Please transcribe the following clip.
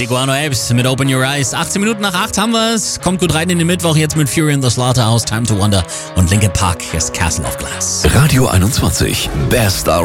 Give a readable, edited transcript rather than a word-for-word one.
Die Guano Apes mit Open Your Eyes. 18 Minuten nach 8 haben wir es. Kommt gut rein in den Mittwoch jetzt mit Fury in the Slaughterhouse, Time to Wonder und Linkin Park. Hier ist Castle of Glass. Radio 21, Best